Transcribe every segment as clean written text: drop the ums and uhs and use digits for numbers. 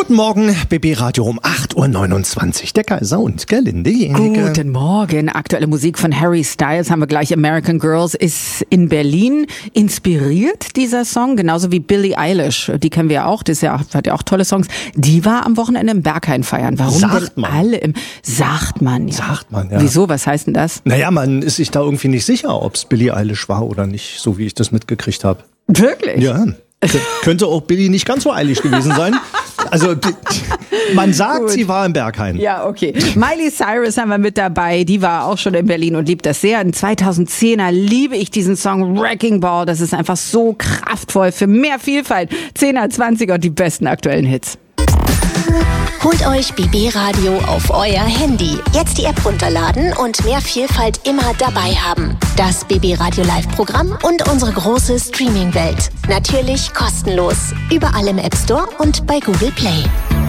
Guten Morgen, BB Radio um 8.29 Uhr. Der Kaiser und Gerlinde Jenike. Guten Morgen. Aktuelle Musik von Harry Styles haben wir gleich. American Girls ist in Berlin inspiriert, dieser Song. Genauso wie Billie Eilish. Die kennen wir ja auch. Das hat ja auch tolle Songs. Die war am Wochenende im Berghain feiern. Warum Sagt denn man. alle im... Sagt man, ja. Sagt man, ja. Wieso? Was heißt denn das? Naja, man ist sich da irgendwie nicht sicher, ob es Billie Eilish war oder nicht, so wie ich das mitgekriegt habe. Wirklich? Ja. Könnte auch Billie nicht ganz so eilig gewesen sein. Also man sagt, Gut. Sie war im Berghain. Ja, okay. Miley Cyrus haben wir mit dabei. Die war auch schon in Berlin und liebt das sehr. In 2010er liebe ich diesen Song Wrecking Ball. Das ist einfach so kraftvoll für mehr Vielfalt. 10er, 20er und die besten aktuellen Hits. Holt euch BB Radio auf euer Handy. Jetzt die App runterladen und mehr Vielfalt immer dabei haben. Das BB Radio Live Programm und unsere große Streaming-Welt. Natürlich kostenlos. Überall im App Store und bei Google Play.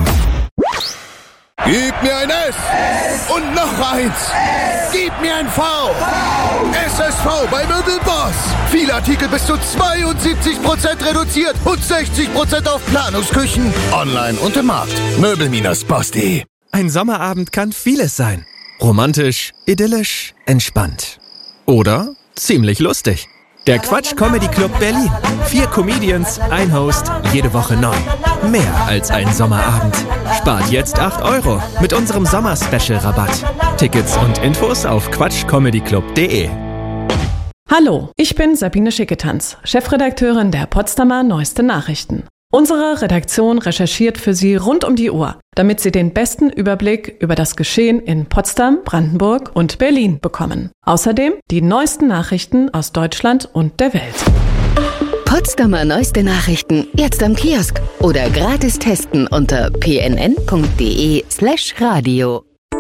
Gib mir ein S und noch eins. Gib mir ein V. SSV bei Möbelboss. Viele Artikel bis zu 72% reduziert und 60% auf Planungsküchen. Online und im Markt. Möbel-boss.de. Ein Sommerabend kann vieles sein. Romantisch, idyllisch, entspannt. Oder ziemlich lustig. Der Quatsch Comedy Club Berlin. 4 Comedians, ein Host, jede Woche neu. Mehr als ein Sommerabend. Spart jetzt 8 € mit unserem Sommer-Special-Rabatt. Tickets und Infos auf quatschcomedyclub.de. Hallo, ich bin Sabine Schicketanz, Chefredakteurin der Potsdamer Neueste Nachrichten. Unsere Redaktion recherchiert für Sie rund um die Uhr, damit Sie den besten Überblick über das Geschehen in Potsdam, Brandenburg und Berlin bekommen. Außerdem die neuesten Nachrichten aus Deutschland und der Welt. Potsdamer Neueste Nachrichten jetzt am Kiosk oder gratis testen unter pnn.de/radio.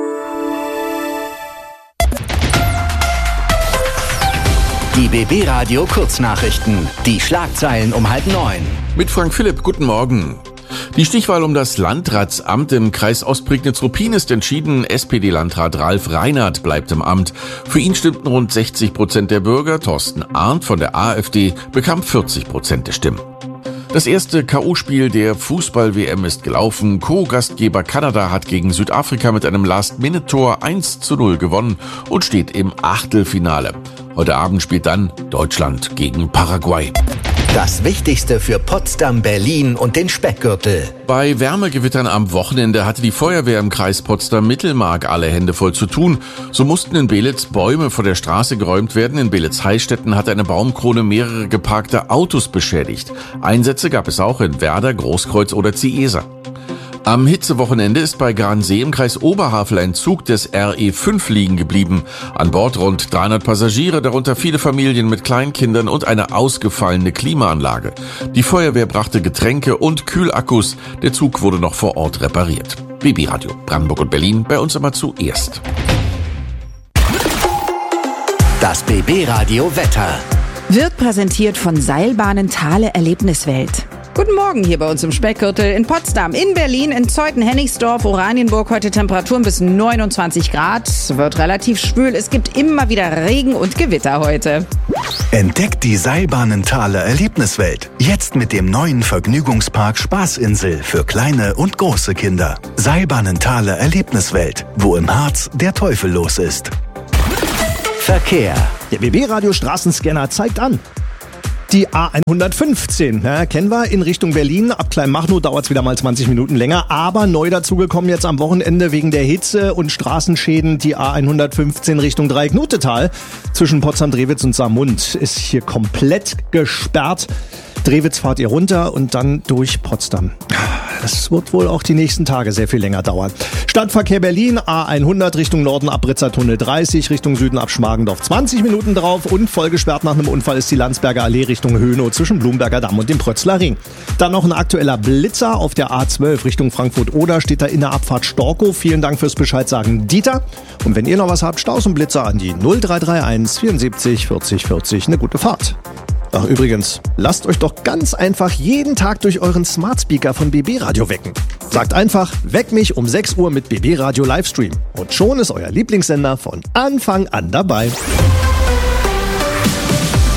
Die BB Radio Kurznachrichten. Die Schlagzeilen um 8:30. Mit Frank Philipp, guten Morgen. Die Stichwahl um das Landratsamt im Kreis Ostprignitz-Ruppin ist entschieden. SPD-Landrat Ralf Reinhardt bleibt im Amt. Für ihn stimmten rund 60% der Bürger. Thorsten Arndt von der AfD bekam 40% der Stimmen. Das erste K.O.-Spiel der Fußball-WM ist gelaufen. Co-Gastgeber Kanada hat gegen Südafrika mit einem Last-Minute-Tor 1:0 gewonnen und steht im Achtelfinale. Heute Abend spielt dann Deutschland gegen Paraguay. Das Wichtigste für Potsdam, Berlin und den Speckgürtel. Bei Wärmegewittern am Wochenende hatte die Feuerwehr im Kreis Potsdam-Mittelmark alle Hände voll zu tun. So mussten in Belitz Bäume vor der Straße geräumt werden. In Belitz-Heistetten hat eine Baumkrone mehrere geparkte Autos beschädigt. Einsätze gab es auch in Werder, Großkreuz oder Ziesa. Am Hitzewochenende ist bei Gransee im Kreis Oberhavel ein Zug des RE5 liegen geblieben. An Bord rund 300 Passagiere, darunter viele Familien mit Kleinkindern und eine ausgefallene Klimaanlage. Die Feuerwehr brachte Getränke und Kühlakkus. Der Zug wurde noch vor Ort repariert. BB Radio Brandenburg und Berlin, bei uns immer zuerst. Das BB Radio Wetter. Wird präsentiert von Seilbahnen Thale Erlebniswelt. Guten Morgen hier bei uns im Speckgürtel in Potsdam, in Berlin, in Zeuthen, Hennigsdorf, Oranienburg. Heute Temperaturen bis 29 Grad. Wird relativ schwül. Es gibt immer wieder Regen und Gewitter heute. Entdeckt die Seilbahnen-Thaler Erlebniswelt. Jetzt mit dem neuen Vergnügungspark Spaßinsel für kleine und große Kinder. Seilbahnen-Thaler Erlebniswelt, wo im Harz der Teufel los ist. Verkehr. Der BB-Radio Straßenscanner zeigt an. Die A115, ja, kennen wir, in Richtung Berlin. Ab Kleinmachnow dauert es wieder mal 20 Minuten länger. Aber neu dazugekommen jetzt am Wochenende wegen der Hitze und Straßenschäden die A115 Richtung Dreiecknotetal. Zwischen Potsdam-Drewitz und Saarmund ist hier komplett gesperrt. Drewitz fahrt ihr runter und dann durch Potsdam. Das wird wohl auch die nächsten Tage sehr viel länger dauern. Stadtverkehr Berlin, A100 Richtung Norden ab Britzer-Tunnel 30, Richtung Süden ab Schmargendorf 20 Minuten drauf und voll gesperrt nach einem Unfall ist die Landsberger Allee Richtung Hönow zwischen Blumberger Damm und dem Prötzler Ring. Dann noch ein aktueller Blitzer auf der A12 Richtung Frankfurt-Oder, steht da in der Abfahrt Storkow. Vielen Dank fürs Bescheid sagen, Dieter. Und wenn ihr noch was habt, Staus und Blitzer an die 0331 74 40 40. Eine gute Fahrt. Ach übrigens, lasst euch doch ganz einfach jeden Tag durch euren Smart Speaker von BB Radio wecken. Sagt einfach, weck mich um 6 Uhr mit BB Radio Livestream. Und schon ist euer Lieblingssender von Anfang an dabei.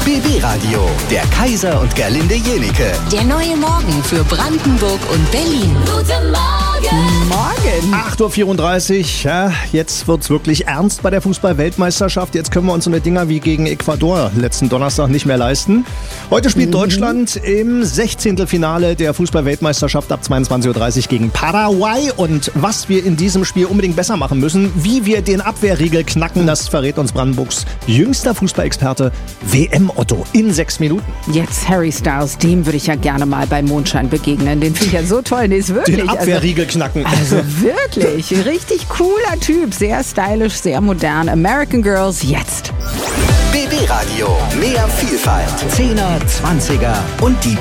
BB Radio, der Kaiser und Gerlinde Jenike. Der neue Morgen für Brandenburg und Berlin. Guten Morgen. 8:34 Uhr, ja, jetzt wird's wirklich ernst bei der Fußball-Weltmeisterschaft. Jetzt können wir uns so eine Dinger wie gegen Ecuador letzten Donnerstag nicht mehr leisten. Heute spielt Deutschland im 16. Finale der Fußball-Weltmeisterschaft ab 22:30 Uhr gegen Paraguay. Und was wir in diesem Spiel unbedingt besser machen müssen, wie wir den Abwehrriegel knacken, das verrät uns Brandenburgs jüngster Fußballexperte WM Otto in 6 Minuten. Jetzt Harry Styles, dem würde ich ja gerne mal bei Mondschein begegnen. Den finde ich ja so toll. Nee, ist wirklich. Den Abwehrriegel knacken. Also wirklich, richtig cooler Typ. Sehr stylisch, sehr modern. American Girls, jetzt. BB Radio, mehr Vielfalt. 10er, 20er und die